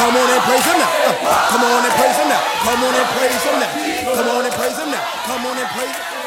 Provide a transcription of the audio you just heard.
Come on and praise him now. Come on and praise him now. Come on and praise him now. Come on and praise him now. Come on and praise him.